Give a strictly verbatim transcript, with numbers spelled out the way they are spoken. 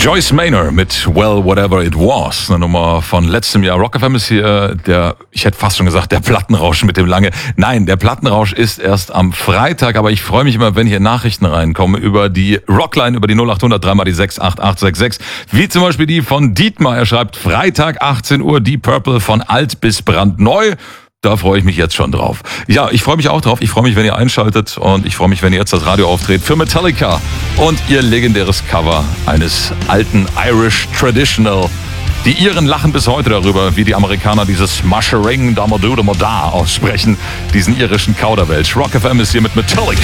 Joyce Manor mit Well, Whatever It Was, eine Nummer von letztem Jahr. Rock F M ist hier der, ich hätte fast schon gesagt, der Plattenrausch mit dem Lange. Nein, der Plattenrausch ist erst am Freitag, aber ich freue mich immer, wenn hier Nachrichten reinkommen über die Rockline, über die null acht hundert drei mal die sechs acht acht sechs sechs, wie zum Beispiel die von Dietmar. Er schreibt, Freitag achtzehn Uhr, Deep Purple von alt bis brandneu. Da freue ich mich jetzt schon drauf. Ja, ich freue mich auch drauf. Ich freue mich, wenn ihr einschaltet und ich freue mich, wenn ihr jetzt das Radio aufdreht für Metallica und ihr legendäres Cover eines alten Irish Traditional. Die Iren lachen bis heute darüber, wie die Amerikaner dieses Mushering Damadoo Damada aussprechen, diesen irischen Kauderwelsch. Rock F M ist hier mit Metallica.